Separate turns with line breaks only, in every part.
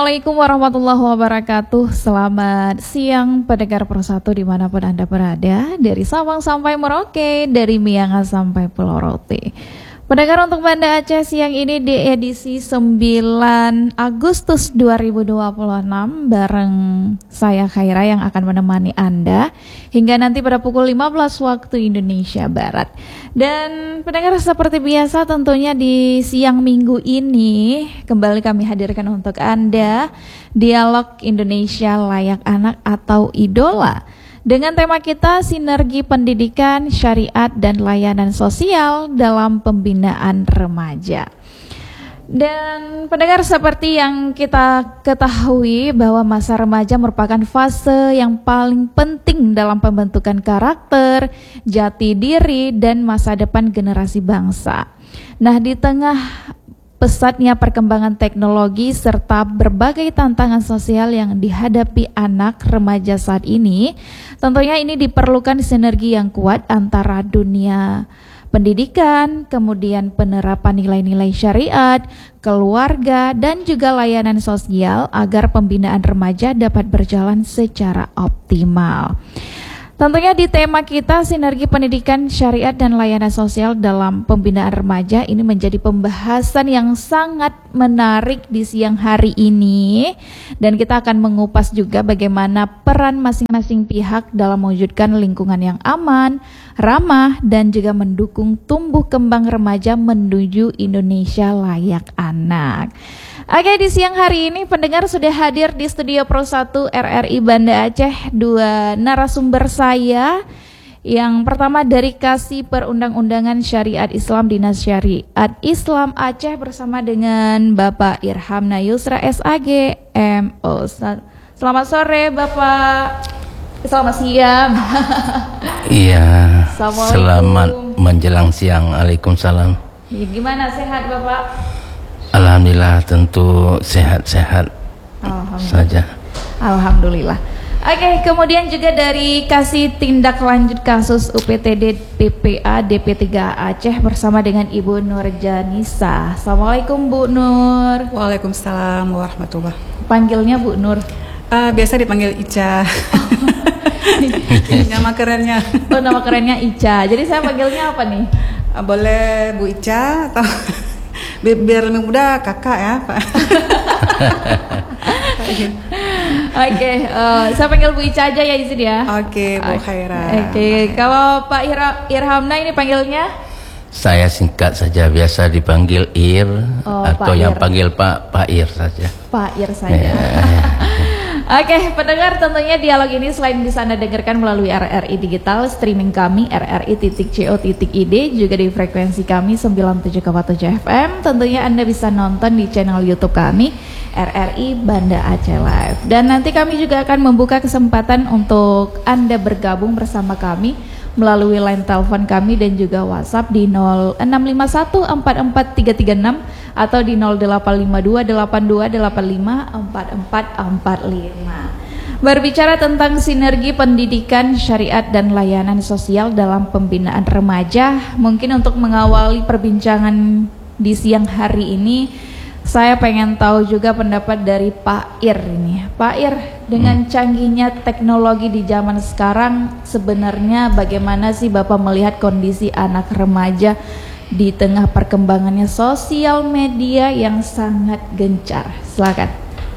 Assalamualaikum warahmatullahi wabarakatuh. Selamat siang pendengar Persatu dimanapun Anda berada, dari Sabang sampai Merauke, dari Miangas sampai Pulau Rote. Pendengar, untuk Banda Aceh siang ini di edisi 9 Agustus 2026 bareng saya Khaira yang akan menemani Anda hingga nanti pada pukul 15 waktu Indonesia Barat. Dan pendengar, seperti biasa tentunya di siang minggu ini kembali kami hadirkan untuk Anda Dialog Indonesia Layak Anak atau Idola, dengan tema kita sinergi pendidikan, syariat, dan layanan sosial dalam pembinaan remaja. Dan pendengar, seperti yang kita ketahui bahwa masa remaja merupakan fase yang paling penting dalam pembentukan karakter, jati diri, dan masa depan generasi bangsa. Nah, di tengah pesatnya perkembangan teknologi serta berbagai tantangan sosial yang dihadapi anak remaja saat ini, tentunya ini diperlukan sinergi yang kuat antara dunia pendidikan, kemudian penerapan nilai-nilai syariat, keluarga, dan juga layanan sosial agar pembinaan remaja dapat berjalan secara optimal. Tentunya di tema kita sinergi pendidikan, syariat, dan layanan sosial dalam pembinaan remaja ini menjadi pembahasan yang sangat menarik di siang hari ini, dan kita akan mengupas juga bagaimana peran masing-masing pihak dalam mewujudkan lingkungan yang aman, ramah, dan juga mendukung tumbuh kembang remaja menuju Indonesia layak anak. Oke, di siang hari ini pendengar sudah hadir di studio Pro 1 RRI Banda Aceh dua narasumber saya. Yang pertama dari Kasih Perundang-undangan Syariat Islam Dinas Syariat Islam Aceh bersama dengan Bapak Irhamna Yusra SAG MO. Selamat sore Bapak. Selamat siang.
Iya. Selamat menjelang siang. Waalaikumsalam.
Ya, gimana, sehat Bapak?
Alhamdulillah, tentu sehat-sehat saja.
Alhamdulillah. Oke, kemudian juga dari Kasih Tindak Lanjut Kasus UPTD PPA DP3 Aceh bersama dengan Ibu Nur Janisa. Assalamualaikum Bu Nur.
Waalaikumsalam warahmatullahi.
Panggilnya Bu Nur?
Biasa dipanggil Ica. Nama kerennya.
Oh, nama kerennya Ica. Jadi saya panggilnya apa nih?
Boleh Bu Ica atau biar lebih mudah kakak ya Pak.
Oke, saya panggil Bu Ica aja ya, izin ya.
Oke, Bu Khaira.
Oke, kalau Pak Irhamna ini panggilnya?
Saya singkat saja, biasa dipanggil Ir, atau
Pak
yang
Ir.
panggil Pak Ir saja.
Pak Ir saja. Oke, pendengar, tentunya dialog ini selain bisa Anda dengarkan melalui RRI Digital, streaming kami rri.co.id, juga di frekuensi kami 97,7 FM. Tentunya Anda bisa nonton di channel YouTube kami RRI Banda Aceh Live. Dan nanti kami juga akan membuka kesempatan untuk Anda bergabung bersama kami melalui line telepon kami dan juga WhatsApp di 0651443336 atau di 085282854445. Berbicara tentang sinergi pendidikan, syariat, dan layanan sosial dalam pembinaan remaja, mungkin untuk mengawali perbincangan di siang hari ini, saya pengen tahu juga pendapat dari Pak Ir ini. Pak Ir, dengan canggihnya teknologi di zaman sekarang, sebenarnya bagaimana sih Bapak melihat kondisi anak remaja di tengah perkembangannya sosial media yang sangat gencar? Silakan.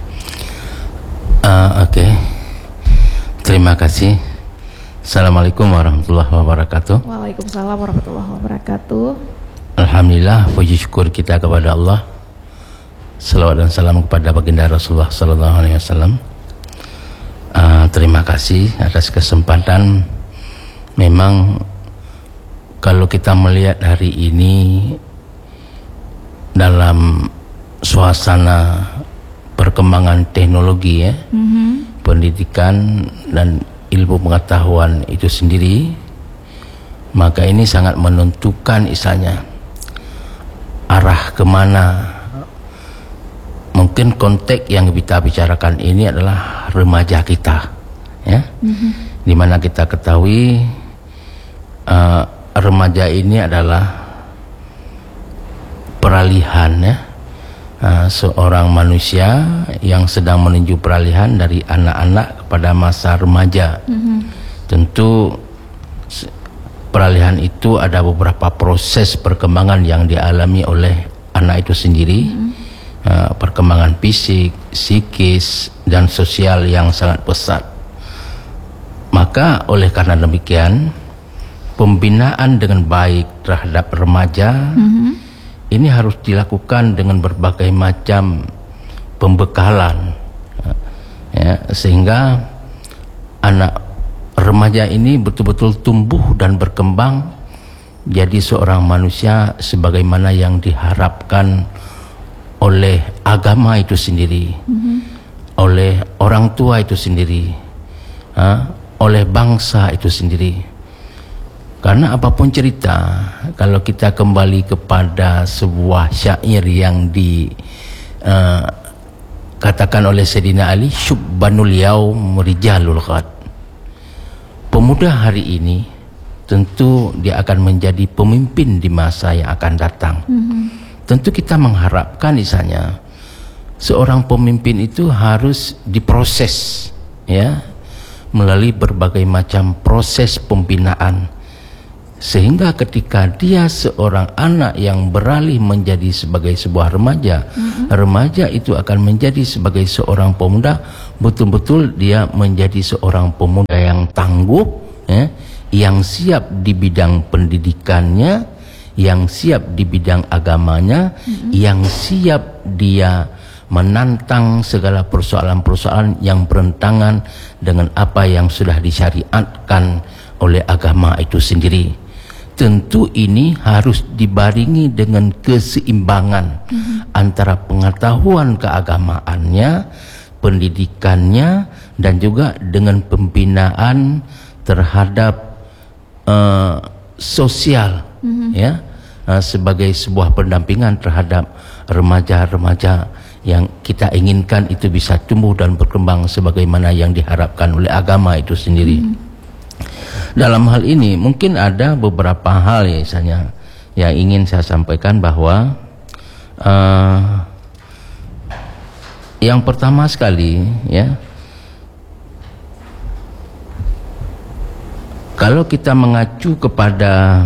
Oke. Terima kasih. Assalamualaikum warahmatullahi wabarakatuh.
Waalaikumsalam warahmatullahi wabarakatuh.
Alhamdulillah, puji syukur kita kepada Allah. Salawat dan salam kepada baginda Rasulullah sallallahu alaihi wasallam. Terima kasih atas kesempatan. Memang kalau kita melihat hari ini dalam suasana perkembangan teknologi ya, pendidikan dan ilmu pengetahuan itu sendiri, maka ini sangat menentukan misalnya arah kemana. Mungkin konteks yang kita bicarakan ini adalah remaja kita, ya, dimana kita ketahui remaja ini adalah peralihan ya seorang manusia yang sedang menuju peralihan dari anak-anak kepada masa remaja. Tentu peralihan itu ada beberapa proses perkembangan yang dialami oleh anak itu sendiri, perkembangan fisik, psikis, dan sosial yang sangat pesat. Maka oleh karena demikian, pembinaan dengan baik terhadap remaja ini harus dilakukan dengan berbagai macam pembekalan, ya, sehingga anak remaja ini betul-betul tumbuh dan berkembang jadi seorang manusia sebagaimana yang diharapkan oleh agama itu sendiri, oleh orang tua itu sendiri, oleh bangsa itu sendiri. Karena apapun cerita, kalau kita kembali kepada sebuah syair yang dikatakan oleh Sayyidina Ali, syubbanul yaum rijalul ghad. Pemuda hari ini tentu dia akan menjadi pemimpin di masa yang akan datang. Tentu kita mengharapkan misalnya seorang pemimpin itu harus diproses, ya, melalui berbagai macam proses pembinaan. Sehingga ketika dia seorang anak yang beralih menjadi sebagai sebuah remaja, remaja itu akan menjadi sebagai seorang pemuda, betul-betul dia menjadi seorang pemuda yang tangguh, ya, yang siap di bidang pendidikannya, yang siap di bidang agamanya, yang siap dia menantang segala persoalan-persoalan yang bertentangan dengan apa yang sudah disyariatkan oleh agama itu sendiri. Tentu ini harus dibaringi dengan keseimbangan antara pengetahuan keagamaannya, pendidikannya, dan juga dengan pembinaan terhadap sosial, ya, sebagai sebuah pendampingan terhadap remaja-remaja yang kita inginkan itu bisa tumbuh dan berkembang sebagaimana yang diharapkan oleh agama itu sendiri. Dalam hal ini mungkin ada beberapa hal ya, misalnya yang ingin saya sampaikan bahwa yang pertama sekali, ya, kalau kita mengacu kepada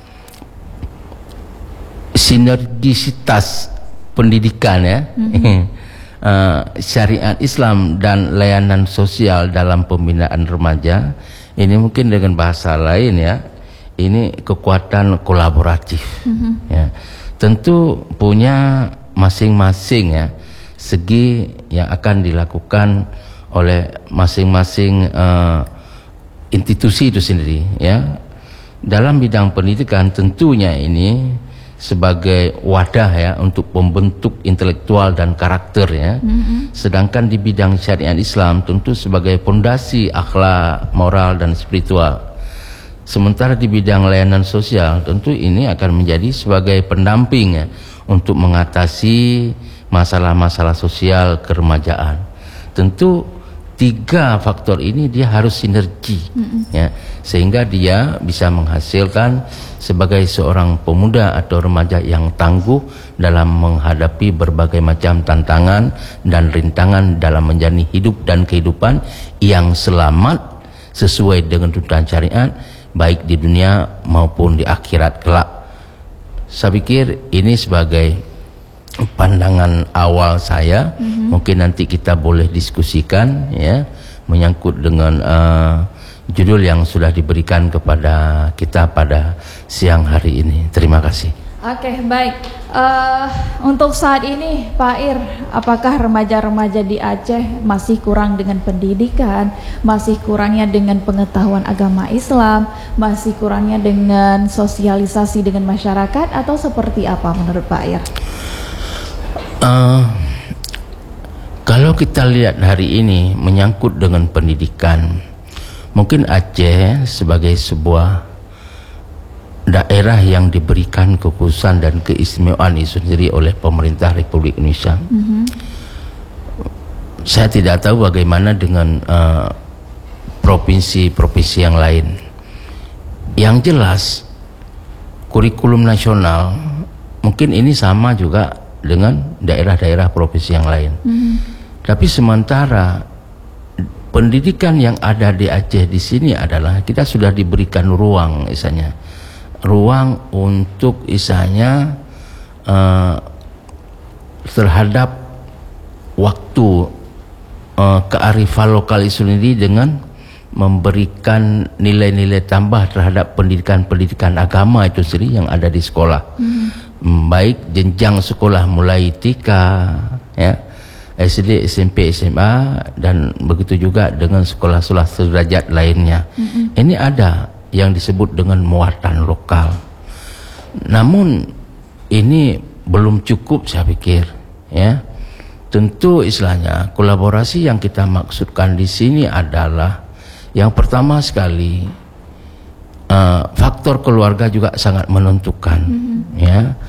sinergisitas pendidikan, ya, syariat Islam dan layanan sosial dalam pembinaan remaja, ini mungkin dengan bahasa lain, ya, ini kekuatan kolaboratif, ya. Tentu punya masing-masing, ya, segi yang akan dilakukan oleh masing-masing institusi itu sendiri, ya. Dalam bidang pendidikan tentunya ini sebagai wadah, ya, untuk pembentuk intelektual dan karakter, ya. Sedangkan di bidang syariat Islam tentu sebagai fondasi akhlak, moral, dan spiritual. Sementara di bidang layanan sosial tentu ini akan menjadi sebagai pendamping, ya, untuk mengatasi masalah-masalah sosial keremajaan. Tentu tiga faktor ini dia harus sinergi, ya, sehingga dia bisa menghasilkan sebagai seorang pemuda atau remaja yang tangguh dalam menghadapi berbagai macam tantangan dan rintangan dalam menjalani hidup dan kehidupan yang selamat sesuai dengan tuntunan syariat, baik di dunia maupun di akhirat kelak. Saya pikir ini sebagai pandangan awal saya. Mungkin nanti kita boleh diskusikan, ya, menyangkut dengan judul yang sudah diberikan kepada kita pada siang hari ini. Terima kasih.
Oke, baik. Untuk saat ini, Pak Ir, apakah remaja-remaja di Aceh masih kurang dengan pendidikan, masih kurangnya dengan pengetahuan agama Islam, masih kurangnya dengan sosialisasi dengan masyarakat, atau seperti apa menurut Pak Ir?
Kalau kita lihat hari ini menyangkut dengan pendidikan, mungkin Aceh sebagai sebuah daerah yang diberikan kekhususan dan keistimewaan itu sendiri oleh pemerintah Republik Indonesia. Saya tidak tahu bagaimana dengan provinsi-provinsi yang lain. Yang jelas kurikulum nasional mungkin ini sama juga dengan daerah-daerah provinsi yang lain. Tapi sementara pendidikan yang ada di Aceh di sini adalah kita sudah diberikan ruang, misalnya ruang untuk misalnya terhadap waktu kearifan lokal itu sendiri dengan memberikan nilai-nilai tambah terhadap pendidikan agama itu sendiri yang ada di sekolah. Baik jenjang sekolah mulai TK, ya, SD, SMP, SMA, dan begitu juga dengan sekolah-sekolah sederajat lainnya. Ini ada yang disebut dengan muatan lokal. Namun ini belum cukup, saya pikir, ya. Tentu istilahnya kolaborasi yang kita maksudkan di sini adalah yang pertama sekali faktor keluarga juga sangat menentukan, ya.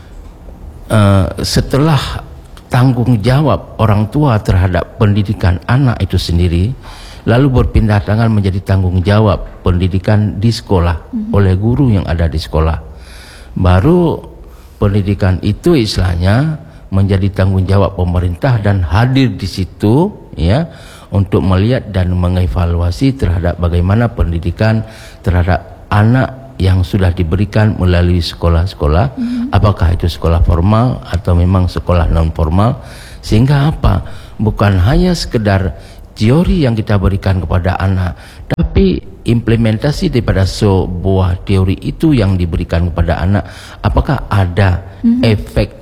Setelah tanggung jawab orang tua terhadap pendidikan anak itu sendiri, lalu berpindah tangan menjadi tanggung jawab pendidikan di sekolah oleh guru yang ada di sekolah. Baru pendidikan itu istilahnya menjadi tanggung jawab pemerintah dan hadir di situ, ya, untuk melihat dan mengevaluasi terhadap bagaimana pendidikan terhadap anak yang sudah diberikan melalui sekolah-sekolah, apakah itu sekolah formal atau memang sekolah non formal, sehingga apa, bukan hanya sekedar teori yang kita berikan kepada anak, tapi implementasi daripada sebuah teori itu yang diberikan kepada anak, apakah ada efek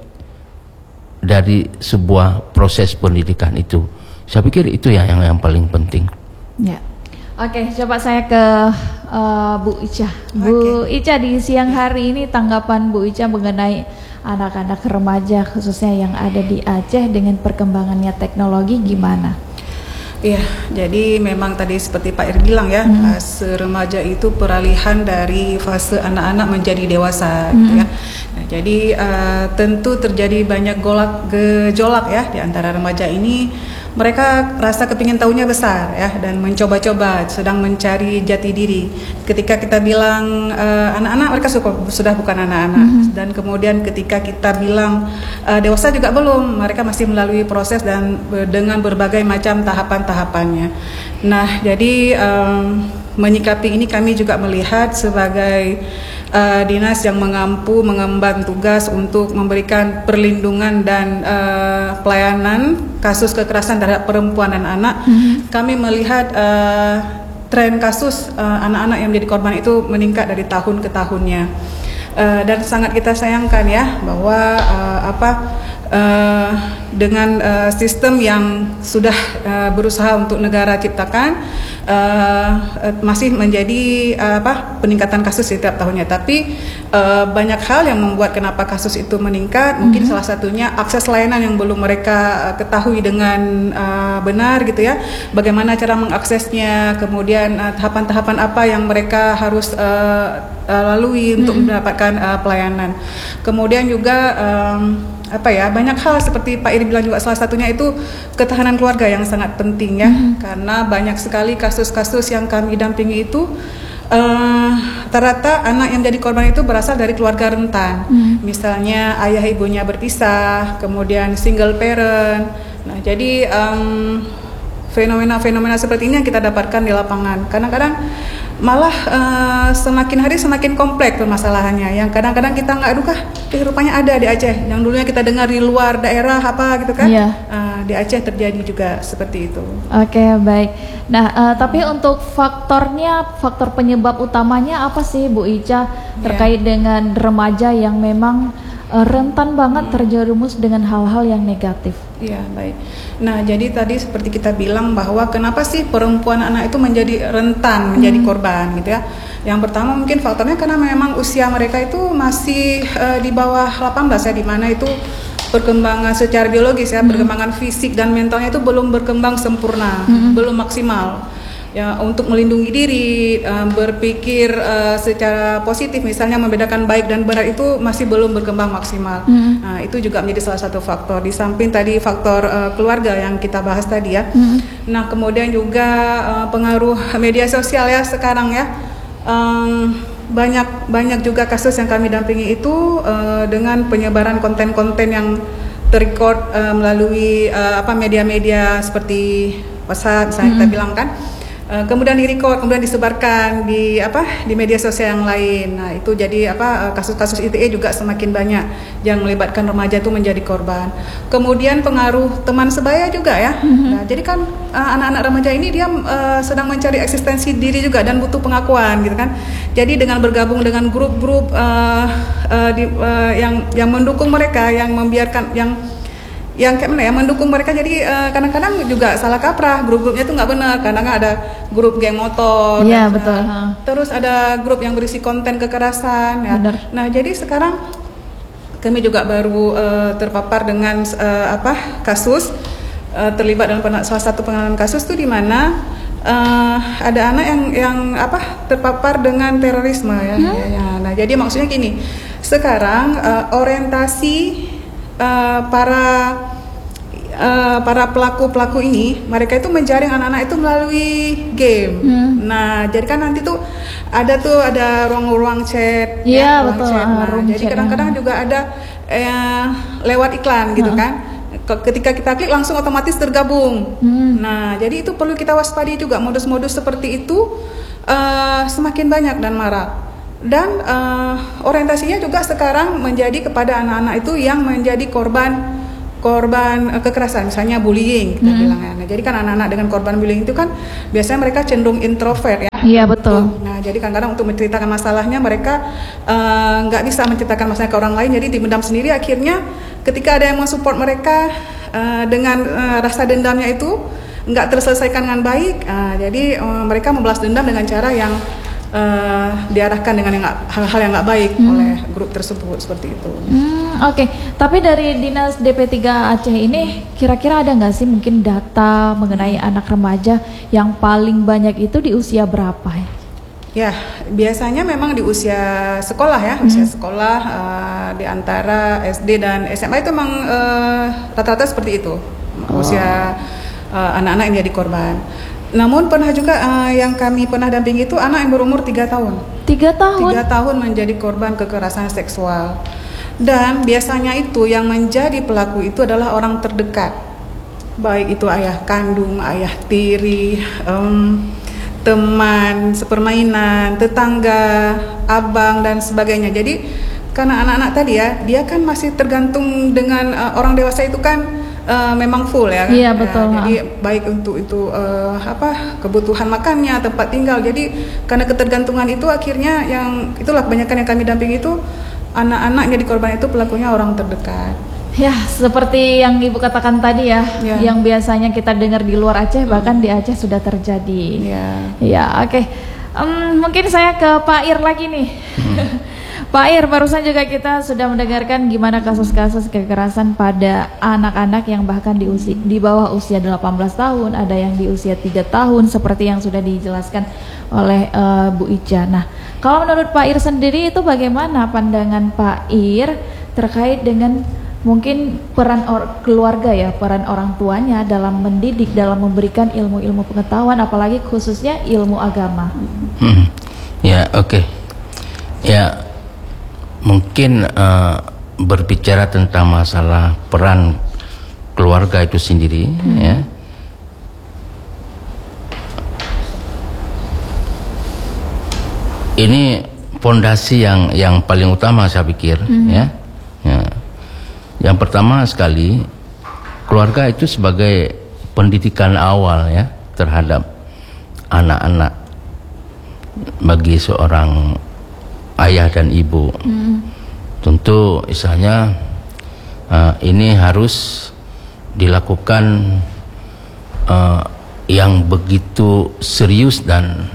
dari sebuah proses pendidikan itu. Saya pikir itu yang paling penting.
Ya. Oke, coba saya ke Bu Ica. Bu Ica, di siang hari ini tanggapan Bu Ica mengenai anak-anak remaja khususnya yang ada di Aceh dengan perkembangannya teknologi gimana?
Iya, jadi memang tadi seperti Pak Ir bilang ya, fase remaja itu peralihan dari fase anak-anak menjadi dewasa, gitu ya. Nah, jadi tentu terjadi banyak gejolak ya di antara remaja ini. Mereka rasa kepingin tahunya besar ya, dan mencoba-coba, sedang mencari jati diri. Ketika kita bilang anak-anak, mereka sudah bukan anak-anak. Dan kemudian ketika kita bilang dewasa juga belum, mereka masih melalui proses dan dengan berbagai macam tahapan-tahapannya. Nah, jadi menyikapi ini kami juga melihat sebagai dinas yang mengemban tugas untuk memberikan perlindungan dan pelayanan kasus kekerasan terhadap perempuan dan anak. Kami melihat tren kasus anak-anak yang menjadi korban itu meningkat dari tahun ke tahunnya, dan sangat kita sayangkan ya bahwa dengan sistem yang sudah berusaha untuk negara ciptakan masih menjadi peningkatan kasus setiap tahunnya. Tapi banyak hal yang membuat kenapa kasus itu meningkat. Mungkin salah satunya akses layanan yang belum mereka ketahui dengan benar, gitu ya. Bagaimana cara mengaksesnya, kemudian tahapan-tahapan apa yang mereka harus lalui untuk mendapatkan pelayanan. Kemudian juga banyak hal seperti Pak Iri bilang juga, salah satunya itu ketahanan keluarga yang sangat penting ya, karena banyak sekali kasus-kasus yang kami dampingi itu rata-rata anak yang jadi korban itu berasal dari keluarga rentan, misalnya ayah ibunya berpisah, kemudian single parent. Nah, jadi fenomena-fenomena seperti ini yang kita dapatkan di lapangan. Kadang-kadang malah semakin hari semakin kompleks permasalahannya, yang kadang-kadang kita nggak rupanya ada di Aceh, yang dulunya kita dengar di luar daerah gitu kan. Di Aceh terjadi juga seperti itu. Oke,
baik. Nah, tapi untuk faktor penyebab utamanya apa sih Bu Ica terkait dengan remaja yang memang rentan banget terjerumus dengan hal-hal yang negatif?
Iya, baik. Nah, jadi tadi seperti kita bilang bahwa kenapa sih perempuan anak itu menjadi rentan menjadi korban, gitu ya. Yang pertama mungkin faktornya karena memang usia mereka itu masih di bawah 18 ya, di mana itu perkembangan secara biologis ya, perkembangan fisik dan mentalnya itu belum berkembang sempurna, belum maksimal. Ya, untuk melindungi diri, berpikir secara positif, misalnya membedakan baik dan benar, itu masih belum berkembang maksimal. Nah, itu juga menjadi salah satu faktor. Di samping tadi faktor keluarga yang kita bahas tadi ya. Nah, kemudian juga pengaruh media sosial ya sekarang ya. banyak juga kasus yang kami dampingi itu dengan penyebaran konten-konten yang terrecord melalui media-media seperti WhatsApp misalnya kita bilang kan. Kemudian direcord, kemudian disebarkan di media sosial yang lain. Nah, itu jadi kasus-kasus ITE juga semakin banyak yang melibatkan remaja itu menjadi korban. Kemudian pengaruh teman sebaya juga ya. Nah, jadi kan anak-anak remaja ini dia sedang mencari eksistensi diri juga dan butuh pengakuan gitu kan. Jadi dengan bergabung dengan grup-grup yang mendukung mereka, yang membiarkan yang kayak mana ya, mendukung mereka, jadi kadang-kadang juga salah kaprah, grup-grupnya itu nggak benar. Kadang-kadang ada grup geng motor,
ya, betul.
Terus ada grup yang berisi konten kekerasan ya. Nah, jadi sekarang kami juga baru terpapar dengan kasus terlibat dalam salah satu pengalaman kasus tuh di mana ada anak yang terpapar dengan terorisme ya. Nah, jadi maksudnya gini, sekarang orientasi para pelaku ini, mereka itu menjaring anak-anak itu melalui game. Nah, jadi kan nanti tuh ada ruang-ruang chat.
Iya, betul.
Nah, jadi kadang-kadang juga ada lewat iklan gitu kan. Ketika kita klik langsung otomatis tergabung. Nah, jadi itu perlu kita waspadi juga, modus-modus seperti itu semakin banyak dan marak. Dan orientasinya juga sekarang menjadi kepada anak-anak itu yang menjadi korban kekerasan, misalnya bullying kita bilang ya. Nah, jadi kan anak-anak dengan korban bullying itu kan biasanya mereka cenderung introvert ya.
Iya, betul.
Nah, jadi kadang-kadang untuk menceritakan masalahnya mereka nggak bisa menceritakan masalah ke orang lain, jadi dipendam sendiri. Akhirnya ketika ada yang mensupport mereka dengan rasa dendamnya itu nggak terselesaikan dengan baik, jadi mereka membalas dendam dengan cara yang diarahkan dengan hal-hal yang nggak baik oleh grup tersebut, seperti itu.
Oke. Tapi dari Dinas DP3 Aceh ini kira-kira ada nggak sih mungkin data mengenai anak remaja yang paling banyak itu di usia berapa ya?
Ya, biasanya memang di usia sekolah ya, usia sekolah di antara SD dan SMA itu memang rata-rata seperti itu, usia anak-anak yang jadi korban. Namun pernah juga yang kami pernah dampingi itu anak yang berumur 3 tahun.
3 tahun?
3 tahun menjadi korban kekerasan seksual. Dan biasanya itu yang menjadi pelaku itu adalah orang terdekat. Baik itu ayah kandung, ayah tiri, teman, sepermainan, tetangga, abang dan sebagainya. Jadi karena anak-anak tadi ya, dia kan masih tergantung dengan orang dewasa itu kan memang full ya.
Iya, betul.
Jadi baik untuk itu kebutuhan makannya, tempat tinggal. Jadi karena ketergantungan itu akhirnya itulah kebanyakan yang kami dampingi itu anak-anak yang jadi korban itu pelakunya orang terdekat.
Ya, seperti yang Ibu katakan tadi ya, yang biasanya kita dengar di luar Aceh, bahkan di Aceh sudah terjadi. Ya, oke. Mungkin saya ke Pak Ir lagi nih. Pak Ir, barusan juga kita sudah mendengarkan gimana kasus-kasus kekerasan pada anak-anak yang bahkan di bawah usia 18 tahun, ada yang di usia 3 tahun seperti yang sudah dijelaskan oleh Bu Ica. Nah, kalau menurut Pak Ir sendiri itu bagaimana pandangan Pak Ir terkait dengan mungkin peran keluarga ya, peran orang tuanya dalam mendidik, dalam memberikan ilmu-ilmu pengetahuan, apalagi khususnya ilmu agama.
Ya, oke. Ya, mungkin berbicara tentang masalah peran keluarga itu sendiri, ya. Ini fondasi yang paling utama saya pikir, ya. Yang pertama sekali, keluarga itu sebagai pendidikan awal ya terhadap anak-anak bagi seorang ayah dan ibu. Tentu misalnya ini harus dilakukan yang begitu serius dan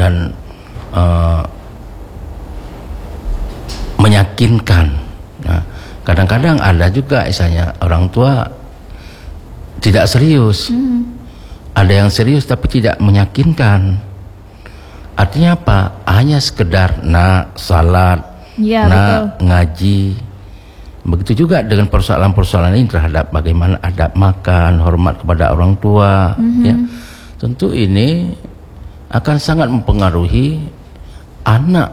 meyakinkan. Nah, kadang-kadang ada juga misalnya orang tua tidak serius. Ada yang serius tapi tidak meyakinkan. Artinya apa? Hanya sekedar salat, ngaji. Begitu juga dengan persoalan-persoalan ini terhadap bagaimana adab makan, hormat kepada orang tua. Ya. Tentu ini akan sangat mempengaruhi anak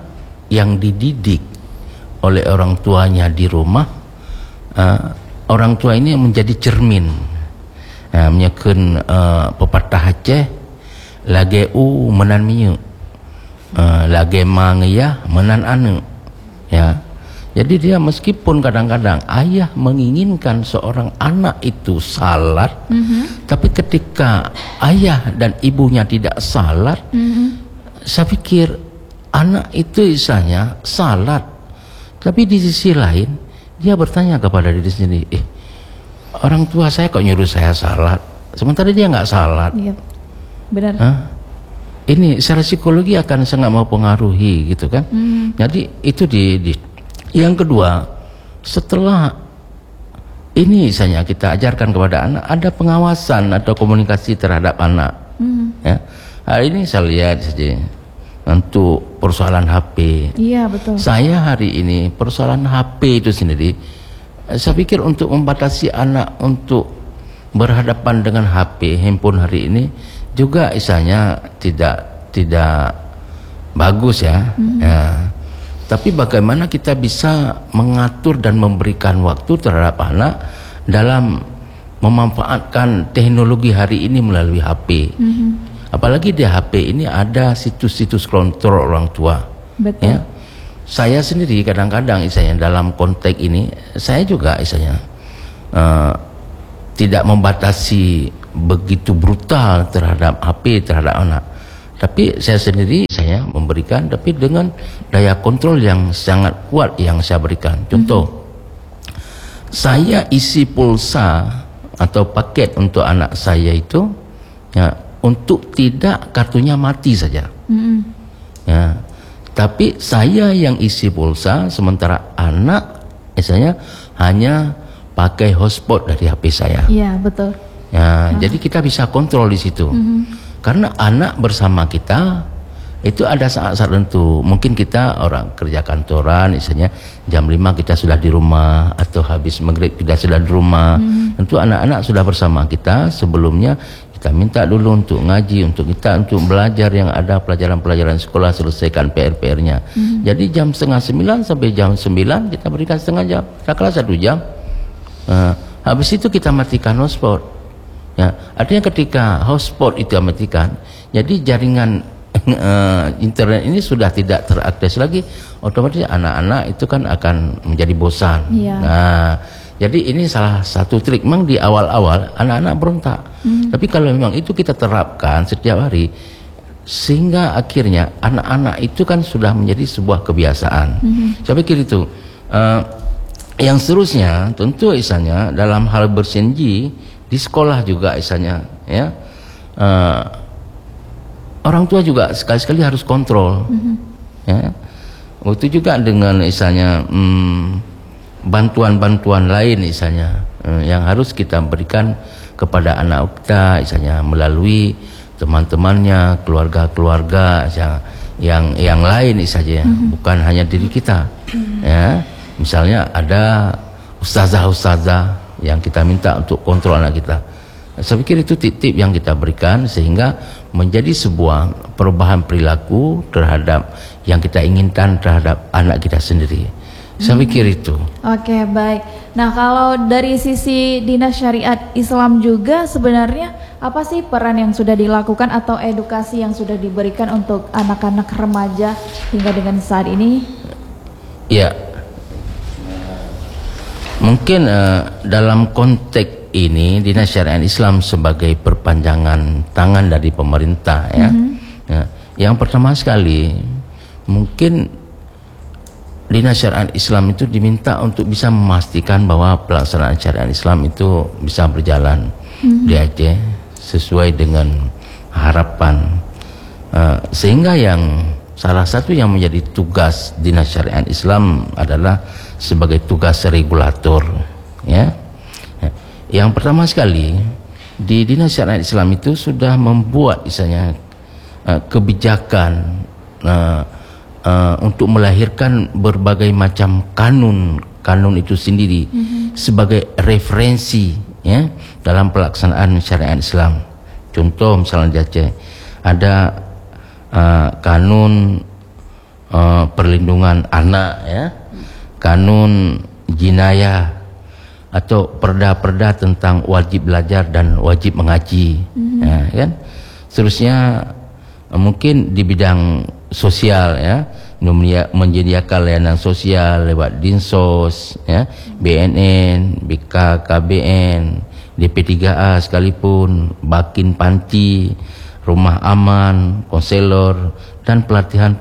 yang dididik oleh orang tuanya di rumah, orang tua ini menjadi cermin. Menyekan pepatah Aceh, lage menan miu, lage mangya menan anu, ya. Jadi dia meskipun kadang-kadang ayah menginginkan seorang anak itu salat, tapi ketika ayah dan ibunya tidak salat, saya pikir anak itu isanya salat, tapi di sisi lain dia bertanya kepada diri sendiri, orang tua saya kok nyuruh saya salat, sementara dia nggak salat.
Iya, benar.
Ini secara psikologi akan sangat mempengaruhi, gitu kan? Jadi itu yang kedua, setelah ini misalnya kita ajarkan kepada anak, ada pengawasan atau komunikasi terhadap anak. Ya, hari ini saya lihat saja untuk persoalan HP.
Iya, betul.
Saya hari ini persoalan HP itu sendiri, saya pikir untuk membatasi anak untuk berhadapan dengan HP, handphone hari ini juga misalnya tidak bagus ya. Ya. Tapi bagaimana kita bisa mengatur dan memberikan waktu terhadap anak dalam memanfaatkan teknologi hari ini melalui HP. Apalagi di HP ini ada situs-situs kontrol orang tua.
Betul.
Ya. Saya sendiri kadang-kadang misalnya dalam konteks ini, saya juga misalnya tidak membatasi begitu brutal terhadap HP, terhadap anak. Tapi saya sendiri saya memberikan, tapi dengan daya kontrol yang sangat kuat yang saya berikan. Contoh, saya isi pulsa atau paket untuk anak saya itu ya, untuk tidak kartunya mati saja. Ya, tapi saya yang isi pulsa, sementara anak misalnya hanya pakai hotspot dari HP saya.
Iya, betul.
Ya, jadi kita bisa kontrol di situ. Karena anak bersama kita itu ada saat-saat tertentu. Mungkin kita orang kerja kantoran, misalnya jam 5 kita sudah di rumah, atau habis maghrib kita sudah di rumah. Tentu anak-anak sudah bersama kita. Sebelumnya kita minta dulu untuk ngaji, untuk belajar yang ada pelajaran-pelajaran sekolah, selesaikan PR-PR-nya. Jadi jam 8:30 sampai jam 9 kita berikan setengah jam, katakanlah 1 jam. Habis itu kita matikan hotspot. Ya, artinya ketika hotspot itu dimatikan, jadi jaringan internet ini sudah tidak terakses lagi, otomatis anak-anak itu kan akan menjadi bosan. Nah, jadi ini salah satu trik. Memang di awal-awal anak-anak berontak, tapi kalau memang itu kita terapkan setiap hari, sehingga akhirnya anak-anak itu kan sudah menjadi sebuah kebiasaan. Saya pikir itu. Yang seterusnya tentu misalnya dalam hal bersinergi di sekolah juga misalnya, ya, orang tua juga sekali-sekali harus kontrol. Ya, itu juga dengan misalnya bantuan-bantuan lain misalnya yang harus kita berikan kepada anak kita, misalnya melalui teman-temannya, keluarga-keluarga yang lain saja, bukan hanya diri kita. Ya, misalnya ada ustazah-ustazah yang kita minta untuk kontrol anak kita. Saya pikir itu tip-tip yang kita berikan sehingga menjadi sebuah perubahan perilaku terhadap yang kita inginkan terhadap anak kita sendiri. Saya pikir itu.
Oke, baik. Nah, kalau dari sisi Dinas Syariat Islam juga sebenarnya apa sih peran yang sudah dilakukan atau edukasi yang sudah diberikan untuk anak-anak remaja hingga dengan saat ini?
Ya, mungkin dalam konteks ini Dinas Syariat Islam sebagai perpanjangan tangan dari pemerintah, ya. Ya, yang pertama sekali mungkin Dinas Syariat Islam itu diminta untuk bisa memastikan bahwa pelaksanaan syariat Islam itu bisa berjalan di Aceh sesuai dengan harapan, sehingga yang salah satu yang menjadi tugas Dinas Syariat Islam adalah sebagai tugas regulator, ya. Yang pertama sekali di Dinas Syariat Islam itu sudah membuat misalnya kebijakan untuk melahirkan berbagai macam kanun itu sendiri sebagai referensi, ya, dalam pelaksanaan syariat Islam. Contoh misalnya di Aceh ada kanun perlindungan anak, ya, kanun jinayah, atau perda-perda tentang wajib belajar dan wajib mengaji, ya, kan? Seterusnya mungkin di bidang sosial, ya, menyediakan layanan sosial lewat Dinsos, ya, BNN, BKKBN, DP3A sekalipun, Bakin Panti, rumah aman, konselor, dan pelatihan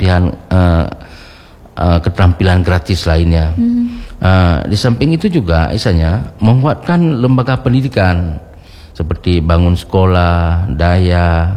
keterampilan gratis lainnya. Di samping itu juga misalnya menguatkan lembaga pendidikan seperti bangun sekolah, daya,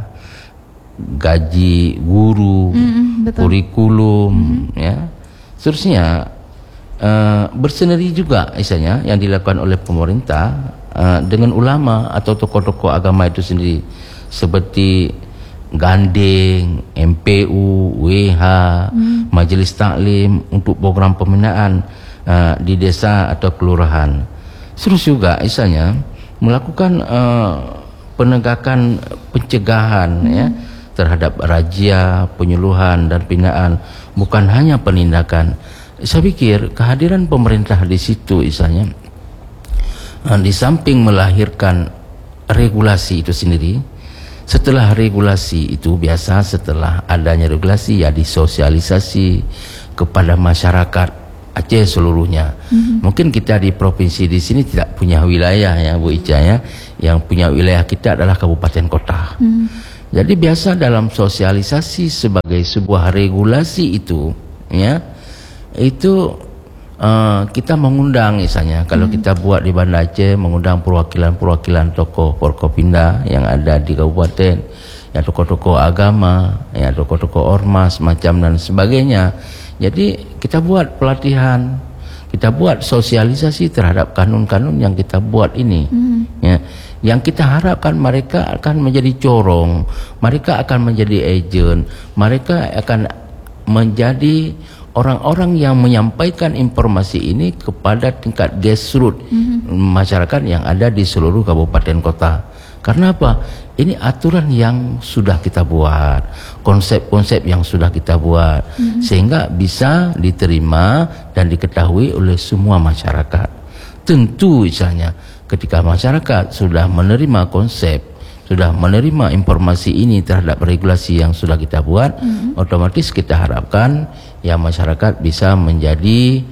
gaji guru, kurikulum, ya. Seterusnya bersinergi juga misalnya yang dilakukan oleh pemerintah dengan ulama atau tokoh-tokoh agama itu sendiri, seperti gandeng MPU, WH, Majelis Taklim untuk program pembinaan di desa atau kelurahan. Terus juga misalnya melakukan penegakan pencegahan, ya, terhadap razia, penyuluhan dan pembinaan, bukan hanya penindakan. Saya pikir kehadiran pemerintah di situ misalnya di samping melahirkan regulasi itu sendiri, setelah regulasi itu biasa, setelah adanya regulasi ya disosialisasi kepada masyarakat Aceh seluruhnya. Mungkin kita di provinsi di sini tidak punya wilayah, ya Bu Ica, ya. Yang punya wilayah kita adalah kabupaten kota. Jadi biasa dalam sosialisasi sebagai sebuah regulasi itu, ya, itu kita mengundang misalnya kalau kita buat di Banda Aceh, mengundang perwakilan tokoh Forkopimda yang ada di kabupaten, ya, tokoh-tokoh agama, ya, tokoh-tokoh ormas macam dan sebagainya. Jadi kita buat pelatihan, kita buat sosialisasi terhadap kanun-kanun yang kita buat ini, ya. Yang kita harapkan mereka akan menjadi corong, mereka akan menjadi agent, mereka akan menjadi orang-orang yang menyampaikan informasi ini kepada tingkat grassroots masyarakat yang ada di seluruh kabupaten kota. Karena apa? Ini aturan yang sudah kita buat, konsep-konsep yang sudah kita buat, sehingga bisa diterima dan diketahui oleh semua masyarakat. Tentu misalnya ketika masyarakat sudah menerima konsep, sudah menerima informasi ini terhadap regulasi yang sudah kita buat, otomatis kita harapkan ya masyarakat bisa menjadi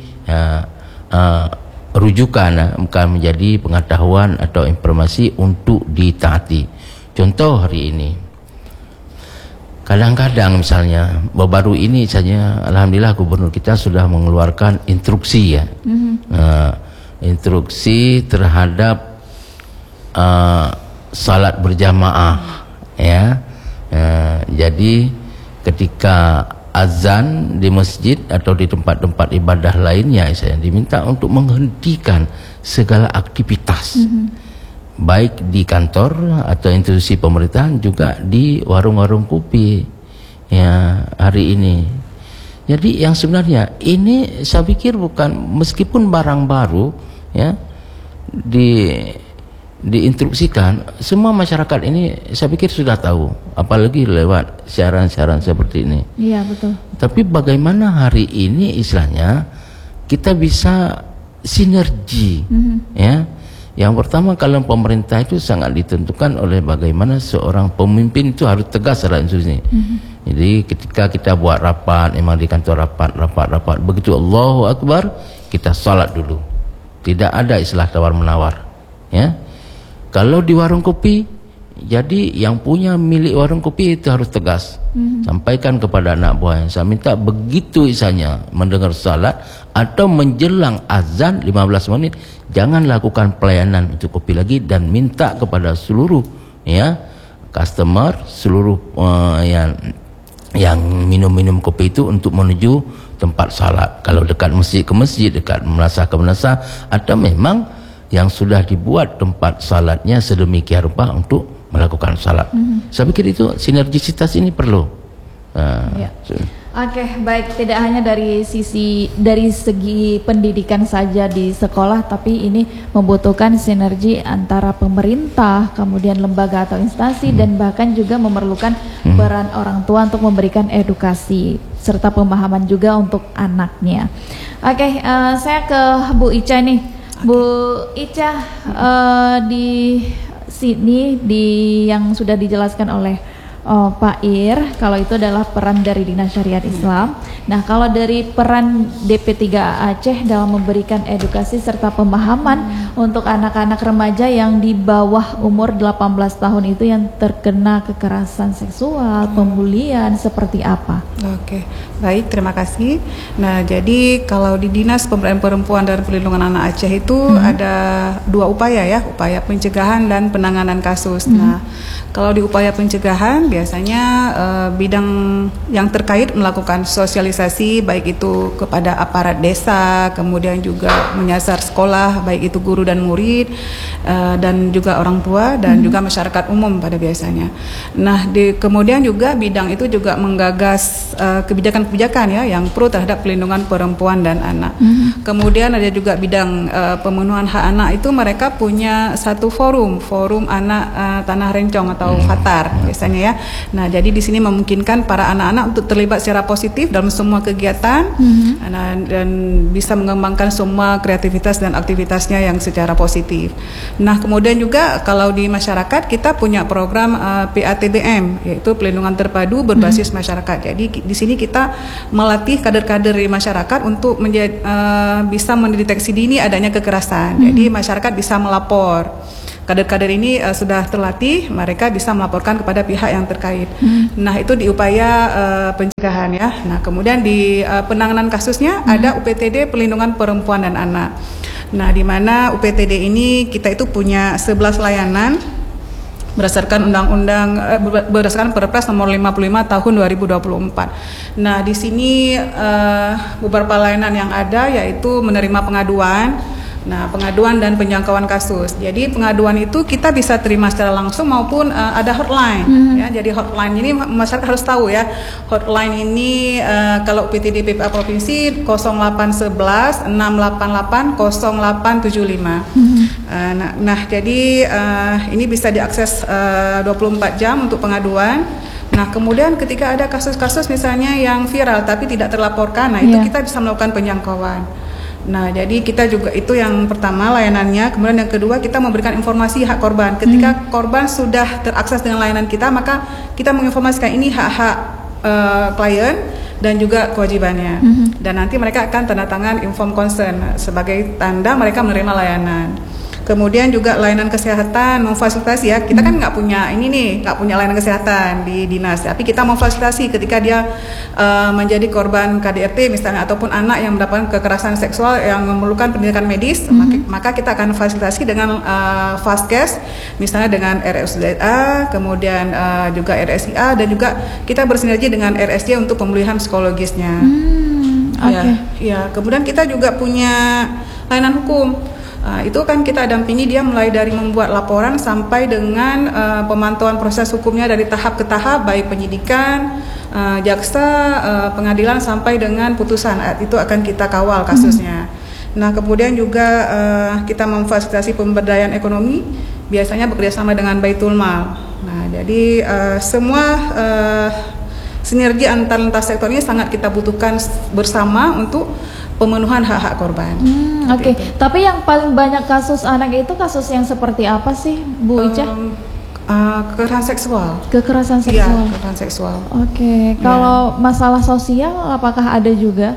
rujukan, bukan menjadi pengetahuan atau informasi untuk ditaati. Contoh hari ini, kadang-kadang misalnya baru-baru ini saja, alhamdulillah gubernur kita sudah mengeluarkan instruksi, ya, instruksi terhadap salat berjamaah, ya. Jadi ketika azan di masjid atau di tempat-tempat ibadah lainnya, saya diminta untuk menghentikan segala aktivitas, baik di kantor atau institusi pemerintahan, juga di warung-warung kopi, ya, hari ini. Jadi yang sebenarnya ini saya pikir bukan, meskipun barang baru, ya, diinstruksikan, semua masyarakat ini saya pikir sudah tahu, apalagi lewat siaran-siaran seperti ini.
Iya, betul.
Tapi bagaimana hari ini istilahnya kita bisa sinergi, ya. Yang pertama, kalau pemerintah itu sangat ditentukan oleh bagaimana seorang pemimpin itu harus tegas dalam instruksi. Jadi ketika kita buat rapat, memang di kantor rapat, begitu Allahu Akbar, kita salat dulu. Tidak ada istilah tawar-menawar, ya. Kalau di warung kopi, jadi yang punya milik warung kopi itu harus tegas. Sampaikan kepada anak buahnya, saya minta begitu misalnya mendengar salat atau menjelang azan 15 menit, jangan lakukan pelayanan untuk kopi lagi, dan minta kepada seluruh, ya, customer, seluruh yang minum kopi itu untuk menuju tempat salat. Kalau dekat masjid ke masjid, dekat madrasah ke madrasah, atau memang yang sudah dibuat tempat salatnya sedemikian rupa untuk melakukan salat. Saya pikir itu sinergisitas ini perlu.
Ya. Oke, baik. Tidak hanya dari segi pendidikan saja di sekolah, tapi ini membutuhkan sinergi antara pemerintah, kemudian lembaga atau instansi, dan bahkan juga memerlukan peran orang tua untuk memberikan edukasi serta pemahaman juga untuk anaknya. Oke, saya ke Bu Ica nih. Bu Ica, di sini yang sudah dijelaskan oleh Pak Ir, kalau itu adalah peran dari Dinas Syariat Islam. Nah, kalau dari peran DP3A Aceh dalam memberikan edukasi serta pemahaman untuk anak-anak remaja yang di bawah umur 18 tahun itu yang terkena kekerasan seksual, pembulian, seperti apa?
Oke, baik, terima kasih. Nah, jadi kalau di Dinas Pemberdayaan Perempuan dan Perlindungan Anak Aceh itu ada dua upaya ya, upaya pencegahan dan penanganan kasus. Nah, kalau di upaya pencegahan biasanya bidang yang terkait melakukan sosialisasi baik itu kepada aparat desa, kemudian juga menyasar sekolah baik itu guru dan murid, dan juga orang tua dan juga masyarakat umum pada biasanya. Nah, kemudian juga bidang itu juga menggagas kebijakan-kebijakan ya yang pro terhadap pelindungan perempuan dan anak. Kemudian ada juga bidang pemenuhan hak anak, itu mereka punya satu forum anak Tanah Rencong atau FATAR biasanya ya. Nah, jadi di sini memungkinkan para anak-anak untuk terlibat secara positif dalam semua kegiatan dan bisa mengembangkan semua kreativitas dan aktivitasnya yang secara positif. Nah, kemudian juga kalau di masyarakat kita punya program PATBM, yaitu pelindungan terpadu berbasis masyarakat. Jadi di sini kita melatih kader-kader di masyarakat untuk bisa mendeteksi dini adanya kekerasan. Jadi masyarakat bisa melapor. Kader-kader ini sudah terlatih, mereka bisa melaporkan kepada pihak yang terkait. Nah, itu di upaya pencegahan ya. Nah, kemudian di penanganan kasusnya ada UPTD Pelindungan Perempuan dan Anak. Nah, di mana UPTD ini kita itu punya 11 layanan berdasarkan berdasarkan Perpres nomor 55 tahun 2024. Nah, di sini beberapa layanan yang ada yaitu menerima pengaduan. Nah, pengaduan dan penjangkauan kasus. Jadi pengaduan itu kita bisa terima secara langsung maupun ada hotline. Ya, jadi hotline ini masyarakat harus tahu ya. Hotline ini kalau PTD PPA Provinsi 0811 688 0875. Nah, jadi ini bisa diakses 24 jam untuk pengaduan. Nah, kemudian ketika ada kasus-kasus misalnya yang viral tapi tidak terlaporkan, nah itu kita bisa melakukan penjangkauan. Nah, jadi kita juga itu yang pertama layanannya. Kemudian yang kedua kita memberikan informasi hak korban. Ketika korban sudah terakses dengan layanan kita, maka kita menginformasikan ini hak-hak klien dan juga kewajibannya. Dan nanti mereka akan tanda tangan inform consent sebagai tanda mereka menerima layanan. Kemudian juga layanan kesehatan memfasilitasi ya. Kita kan nggak punya layanan kesehatan di dinas, tapi kita memfasilitasi ketika dia menjadi korban KDRT misalnya ataupun anak yang mendapatkan kekerasan seksual yang memerlukan pendidikan medis, maka kita akan fasilitasi dengan Fastcase misalnya dengan RSUZA, kemudian juga RSIA, dan juga kita bersinergi dengan RSJ untuk pemulihan psikologisnya. Ya, kemudian kita juga punya layanan hukum. Itu kan kita dampingi dia mulai dari membuat laporan sampai dengan pemantauan proses hukumnya dari tahap ke tahap, baik penyidikan, jaksa, pengadilan sampai dengan putusan. Itu akan kita kawal kasusnya. Nah, kemudian juga kita memfasilitasi pemberdayaan ekonomi, biasanya bekerjasama dengan Baitul Mal. Nah, jadi semua sinergi antar lintas sektor ini sangat kita butuhkan bersama untuk pemenuhan hak-hak korban.
Oke. Tapi yang paling banyak kasus anak itu kasus yang seperti apa sih, Bu Ica?
Kekerasan seksual.
Kekerasan seksual.
Iya, kekerasan seksual.
Oke. Kalau masalah sosial, apakah ada juga?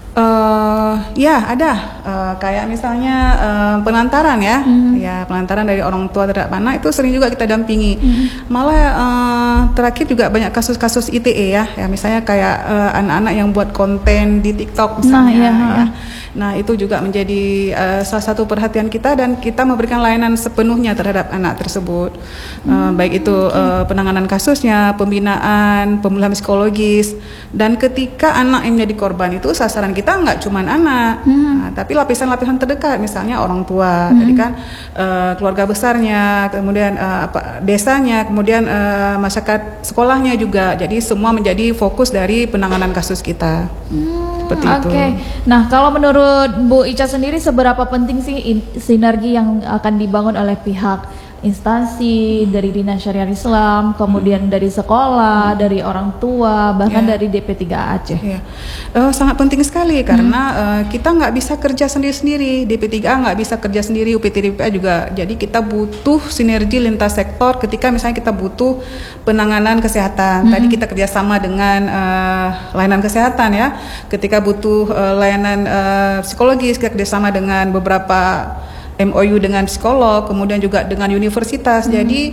Ya ada, kayak misalnya penelantaran ya, ya penelantaran dari orang tua terhadap anak itu sering juga kita dampingi. Malah terakhir juga banyak kasus-kasus ITE ya misalnya kayak anak-anak yang buat konten di TikTok misalnya. Nah, itu juga menjadi salah satu perhatian kita, dan kita memberikan layanan sepenuhnya terhadap anak tersebut. Baik itu penanganan kasusnya, pembinaan, pemulihan psikologis, dan ketika anak yang menjadi korban itu sasaran kita nggak cuma anak, tapi lapisan-lapisan terdekat, misalnya orang tua, tadi kan keluarga besarnya, kemudian desanya, kemudian masyarakat sekolahnya juga. Jadi semua menjadi fokus dari penanganan kasus kita. Seperti itu.
Oke. Nah, kalau menurut Bu Ica sendiri, seberapa penting sih sinergi yang akan dibangun oleh pihak instansi, dari Dinas Syariah Islam, kemudian dari sekolah, dari orang tua, bahkan dari DP3 Aceh?
Sangat penting sekali, karena kita nggak bisa kerja sendiri-sendiri, DP3A nggak bisa kerja sendiri, UPT-DPA juga. Jadi kita butuh sinergi lintas sektor. Ketika misalnya kita butuh penanganan kesehatan, tadi kita kerjasama dengan layanan kesehatan ya. Ketika butuh layanan psikologis, kita kerjasama dengan beberapa MOU dengan psikolog, kemudian juga dengan universitas. Jadi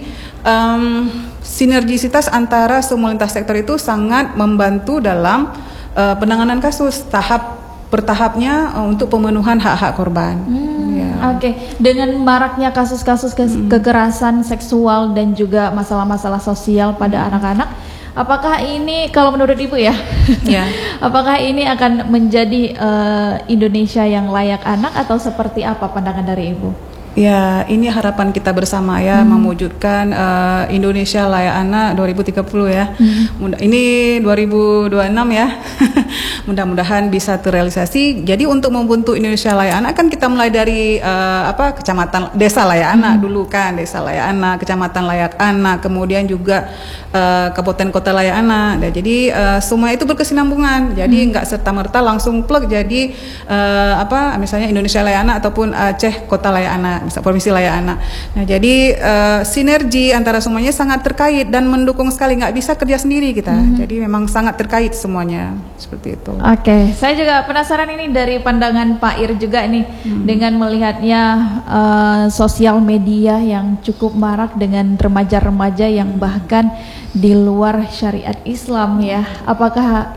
sinergisitas antara semua lintas sektor itu sangat membantu dalam penanganan kasus tahap bertahapnya untuk pemenuhan hak-hak korban.
Oke. Dengan maraknya kasus-kasus kekerasan seksual dan juga masalah-masalah sosial pada anak-anak, apakah ini, kalau menurut Ibu ya, apakah ini akan menjadi Indonesia yang layak anak, atau seperti apa pandangan dari Ibu?
Ya, ini harapan kita bersama ya, mewujudkan Indonesia layak anak 2030 ya. Ini 2026 ya. Mudah-mudahan bisa terrealisasi. Jadi untuk membentuk Indonesia layak anak kan kita mulai dari kecamatan, desa layak anak dulu kan, desa layak anak, kecamatan layak anak, kemudian juga kabupaten kota layak anak. Nah, jadi semua itu berkesinambungan. Jadi nggak serta-merta langsung plug jadi misalnya Indonesia layak anak ataupun Aceh kota layak anak, misal provinsi layak anak. Nah, jadi sinergi antara semuanya sangat terkait dan mendukung sekali, nggak bisa kerja sendiri kita. Jadi memang sangat terkait semuanya, seperti itu.
Oke, saya juga penasaran ini dari pandangan Pak Ir juga nih, dengan melihatnya sosial media yang cukup marak dengan remaja-remaja yang bahkan di luar syariat Islam ya. Apakah